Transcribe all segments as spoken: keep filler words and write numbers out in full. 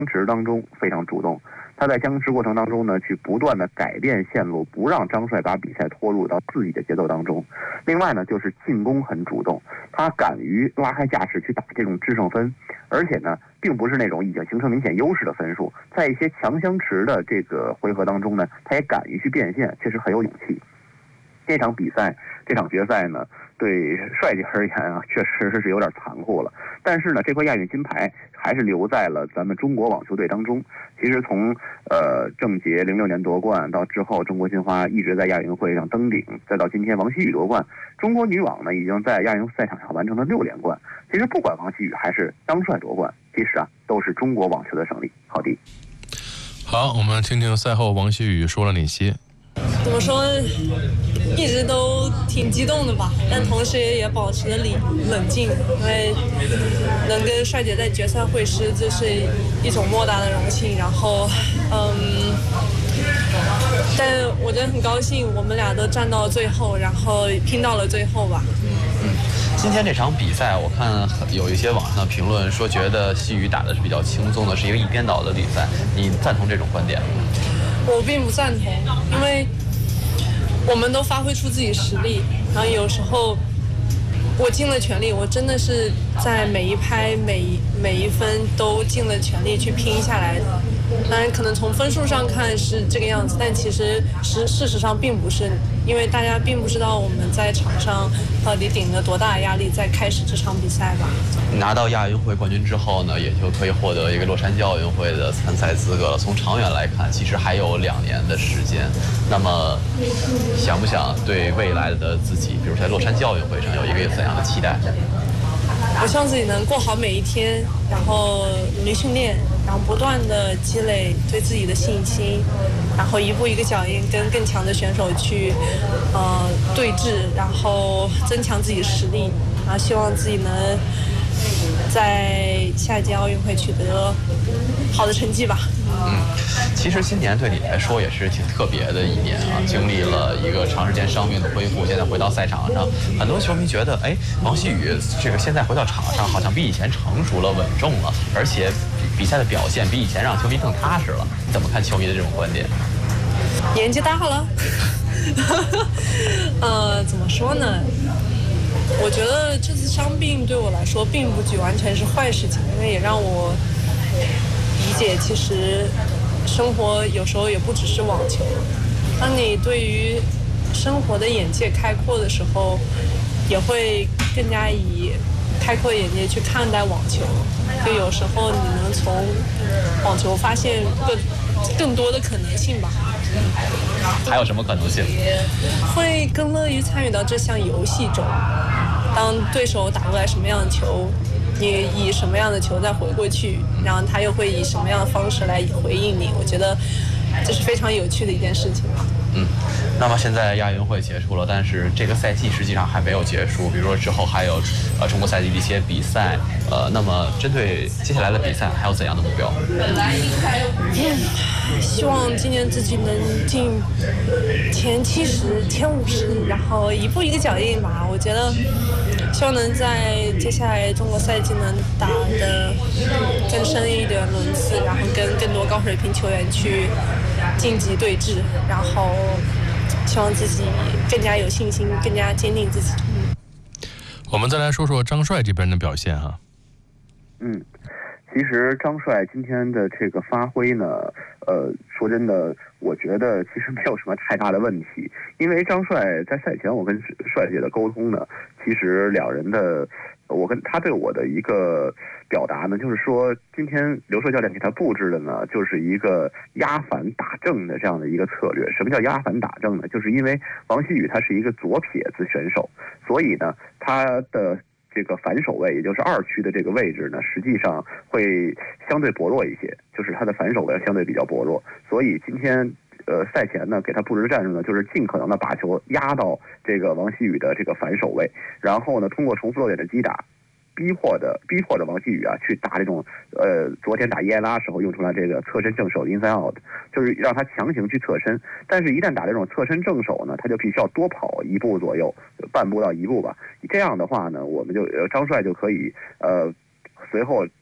持当中非常主动。他在僵持过程当中呢，去不断的改变线路，不让张帅把比赛拖入到自己的节奏当中。另外呢，就是进攻很主动，他敢于拉开架势去打这种制胜分，而且呢，并不是那种已经形成明显优势的分数，在一些强相持的这个回合当中呢，他也敢于去变现，确实很有勇气。这场比赛，这场决赛呢，对帅姐而言啊，确实是有点残酷了。但是呢，这块亚运金牌还是留在了咱们中国网球队当中。其实从呃郑洁零六年夺冠到之后，中国金花一直在亚运会上登顶，再到今天王希雨夺冠，中国女网呢已经在亚运赛场上完成了六连冠。其实不管王希雨还是张帅夺冠，其实啊都是中国网球的胜利。好的， 好，我们听听赛后王希雨说了哪些。 怎么说，一直都挺激动的吧，但同时也保持着理冷静，因为能跟帅姐在决赛会师，这是一种莫大的荣幸。然后，嗯，但我真的很高兴，我们俩都站到最后，然后拼到了最后吧。 嗯，今天这场比赛，我看有一些网上的评论说，觉得希雨打的是比较轻松的，是一个一边倒的比赛，你赞同这种观点吗？ 我并不赞同，因为我们都发挥出自己实力，然后有时候我尽了全力，我真的是在每一拍每一每一分都尽了全力去拼下来的。当然可能从分数上看是这个样子，但其实事事实上并不是，因为大家并不知道我们在场上到底顶着多大的压力在开始这场比赛吧。 拿到亚运会冠军之后呢，也就可以获得一个洛杉矶奥运会的参赛资格了。从长远来看，其实还有两年的时间。那么想不想对未来的自己，比如在洛杉矶奥运会上有一个怎样的期待？ 我希望自己能过好每一天，然后努力训练，然后不断的积累对自己的信心，然后一步一个脚印跟更强的选手去呃对峙，然后增强自己的实力，然后希望自己能在下一届奥运会取得好的成绩吧。 嗯，其实今年对你来说也是挺特别的一年啊，经历了一个长时间伤病的恢复，现在回到赛场上，很多球迷觉得，哎，王希雨这个现在回到场上，好像比以前成熟了、稳重了，而且比赛的表现比以前让球迷更踏实了。你怎么看球迷的这种观点？ 年纪大了，呃，怎么说呢？我觉得这次伤病对我来说并不具完全是坏事情，因为也让我理解，其实生活有时候也不只是网球。当你对于生活的眼界开阔的时候，也会更加以开阔眼界去看待网球。就有时候你能从网球发现更更多的可能性吧。 还有什么可能性？ 会更乐于参与到这项游戏中。当对手打过来什么样的球，你以什么样的球再回过去，然后他又会以什么样的方式来回应你，我觉得这是非常有趣的一件事情吧。 嗯，那么现在亚运会结束了，但是这个赛季实际上还没有结束，比如说之后还有呃中国赛季的一些比赛，呃，那么针对接下来的比赛还有怎样的目标？ 嗯，希望今年自己能进前七十、前五十，然后一步一个脚印吧。我觉得希望能在接下来中国赛季能打得更深一点轮次，然后跟更多高水平球员去晋级对峙，然后希望自己更加有信心，更加坚定自己。嗯， 我们再来说说张帅这边的表现哈。 嗯，其实张帅今天的这个发挥呢，呃，说真的，我觉得其实没有什么太大的问题，因为张帅在赛前我跟帅姐的沟通呢，其实两人的，我跟他对我的一个表达呢，就是说今天刘硕教练给他布置的呢，就是一个压反打正的这样的一个策略。什么叫压反打正呢？就是因为王希雨他是一个左撇子选手，所以呢，他的这个反手位，也就是二区的这个位置呢，实际上会相对薄弱一些，就是他的反手位相对比较薄弱。所以今天呃赛前呢，给他布置的战术呢，就是尽可能的把球压到这个王希雨的这个反手位，然后呢，通过重复落点的击打，逼迫的逼迫的王希雨啊，去打这种呃昨天打伊埃拉时候用出来这个侧身正手 inside out， 就是让他强行去侧身。但是，一旦打这种侧身正手呢，他就必须要多跑一步左右，半步到一步吧。这样的话呢，我们就呃张帅就可以呃随后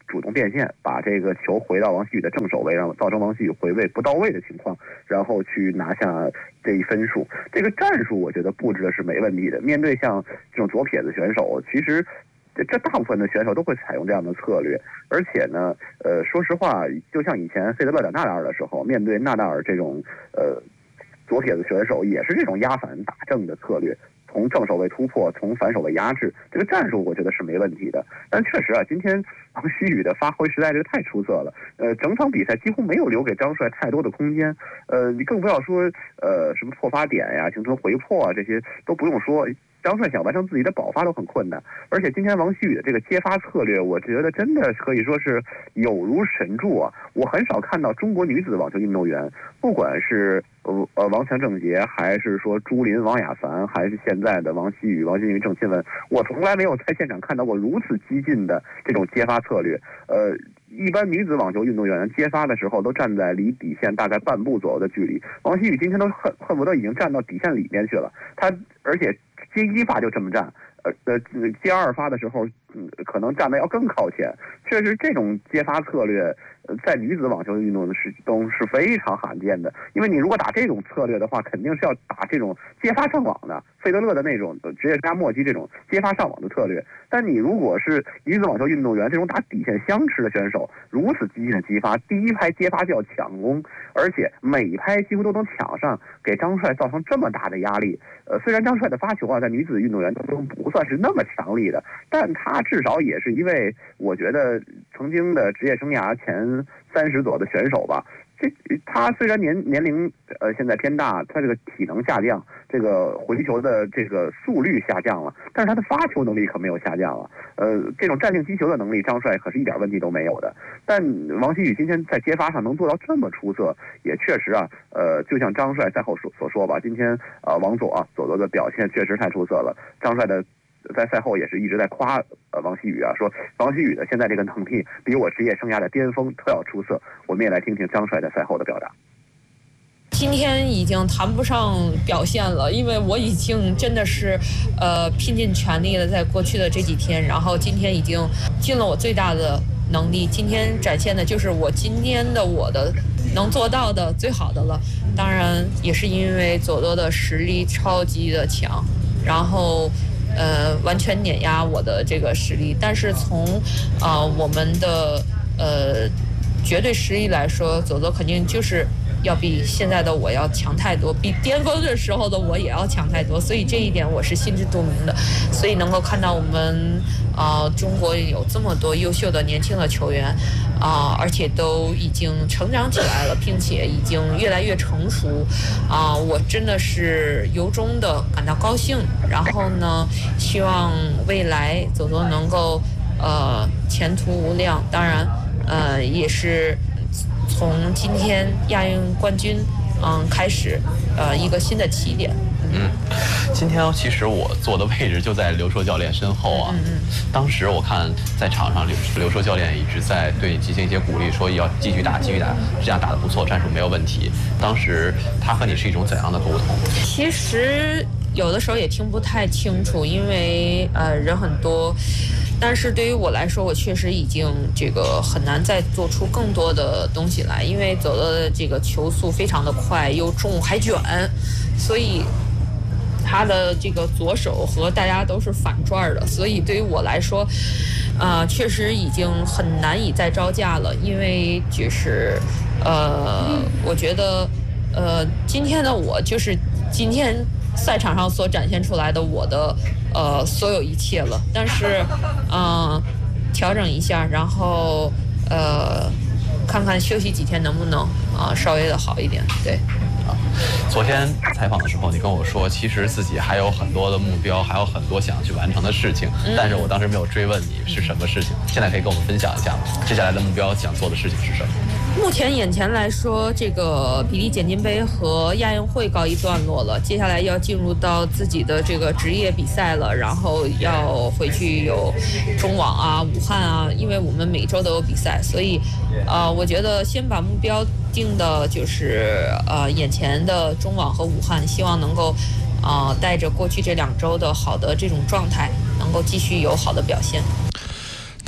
主动变现，把这个球回到王希宇的正手位，让造成王希宇回位不到位的情况，然后去拿下这一分数。这个战术我觉得布置的是没问题的。面对像这种左撇子选手，其实这这大部分的选手都会采用这样的策略。而且呢，呃，说实话，就像以前费德勒打纳达尔的时候，面对纳达尔这种呃左撇子选手，也是这种压反打正的策略。从正手位突破，从反手位压制，这个战术我觉得是没问题的。但确实啊，今天王希宇的发挥实在是太出色了。呃，整场比赛几乎没有留给张帅太多的空间。呃，你更不要说呃什么破发点呀、形成回破啊，这些都不用说。张帅想完成自己的保发都很困难，而且今天王希宇的这个接发策略，我觉得真的可以说是有如神助啊！我很少看到中国女子网球运动员，不管是呃呃王强郑洁，还是说朱琳、王雅凡，还是现在的王希宇、王欣瑜、郑钦文，我从来没有在现场看到过如此激进的这种接发策略。呃，一般女子网球运动员接发的时候都站在离底线大概半步左右的距离，王希宇今天都恨恨不得已经站到底线里面去了。他而且接一发就这么站，呃呃，接二发的时候，嗯，可能站的要更靠前。确实，这种接发策略，呃，在女子网球运动是中是非常罕见的。因为你如果打这种策略的话，肯定是要打这种接发上网的，费德勒的那种职业加莫基这种接发上网的策略。但你如果是女子网球运动员这种打底线相持的选手，如此激进的击发，第一拍接发就要抢攻，而且每一拍几乎都能抢上，给张帅造成这么大的压力。呃，虽然张帅的发球啊，在女子运动员当中不算是那么强力的，但他至少也是一位我觉得曾经的职业生涯前三十左右的选手吧。这他虽然年年龄呃现在偏大，他这个体能下降，这个回球的这个速率下降了，但是他的发球能力可没有下降了。呃，这种站定击球的能力，张帅可是一点问题都没有的。但王希宇今天在接发上能做到这么出色，也确实啊，呃，就像张帅赛后所所说吧，今天啊、呃、王左啊左左的表现确实太出色了。张帅的在赛后也是一直在夸呃王希宇啊，说王希宇的现在这个能力比我职业生涯的巅峰都要出色。我们也来听听张帅在赛后的表达。 今天已经谈不上表现了，因为我已经真的是呃拼尽全力了，在过去的这几天，然后今天已经尽了我最大的能力。今天展现的就是我今天的我的能做到的最好的了。当然也是因为佐多的实力超级的强，然后呃完全碾压我的这个实力。但是从呃我们的呃绝对实力来说，佐多肯定就是要比现在的我要强太多，比巅峰的时候的我也要强太多，所以这一点我是心知肚明的。所以能够看到我们啊、呃、中国有这么多优秀的年轻的球员啊、呃，而且都已经成长起来了，并且已经越来越成熟啊、呃，我真的是由衷的感到高兴。然后呢，希望未来佐多能够呃前途无量。当然呃也是从今天亚运冠军嗯开始呃一个新的起点。 嗯，今天其实我坐的位置就在刘硕教练身后啊。 嗯嗯。 当时我看在场上刘刘硕教练一直在对你进行一些鼓励，说要继续打，继续打，这样打得不错，战术没有问题。当时他和你是一种怎样的沟通？ 其实有的时候也听不太清楚，因为呃人很多。但是对于我来说，我确实已经这个很难再做出更多的东西来，因为走的这个球速非常的快，又重还卷，所以他的这个左手和大家都是反转的，所以对于我来说，呃，确实已经很难以再招架了，因为就是呃，我觉得呃，今天的我就是今天赛场上所展现出来的我的呃所有一切了，但是嗯、呃，调整一下，然后呃看看休息几天能不能啊、呃、稍微的好一点。对啊，昨天采访的时候你跟我说，其实自己还有很多的目标，还有很多想去完成的事情，嗯、但是我当时没有追问你是什么事情，现在可以跟我们分享一下吗？接下来的目标想做的事情是什么？ 目前眼前来说，这个比利简金杯和亚运会告一段落了，接下来要进入到自己的这个职业比赛了，然后要回去有中网啊、武汉啊，因为我们每周都有比赛，所以呃，我觉得先把目标定的就是呃眼前的中网和武汉，希望能够呃带着过去这两周的好的这种状态，能够继续有好的表现。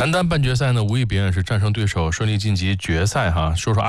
男单半决赛呢，无一别是战胜对手，顺利晋级决赛哈。说说阿